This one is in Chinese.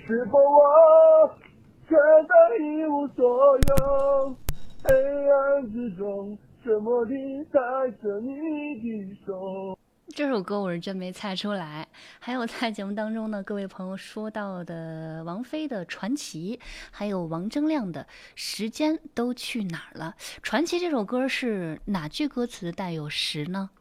是否我觉得一无所有？黑暗之中，沉默地带着你的手。 这首歌我是真没猜出来。还有在节目当中呢，各位朋友说到的王菲的《传奇》，还有王铮亮的《时间都去哪儿了》。《传奇》这首歌是哪句歌词带有“时”呢？